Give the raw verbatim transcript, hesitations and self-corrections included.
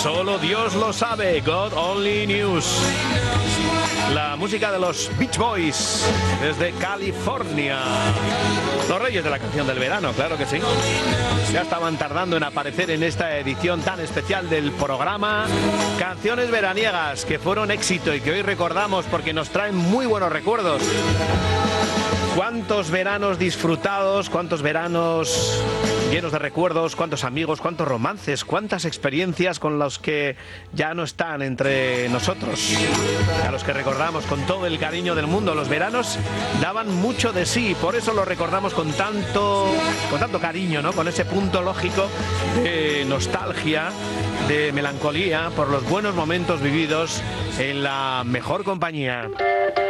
Solo Dios lo sabe, God Only Knows. La música de los Beach Boys desde California. Los reyes de la canción del verano, claro que sí. Ya estaban tardando en aparecer en esta edición tan especial del programa. Canciones veraniegas que fueron éxito y que hoy recordamos porque nos traen muy buenos recuerdos. Cuántos veranos disfrutados, cuántos veranos llenos de recuerdos, cuántos amigos, cuántos romances, cuántas experiencias con los que ya no están entre nosotros, a los que recordamos con todo el cariño del mundo. Los veranos daban mucho de sí, por eso los recordamos con tanto, con tanto cariño, ¿no? Con ese punto lógico de nostalgia, de melancolía por los buenos momentos vividos en la mejor compañía.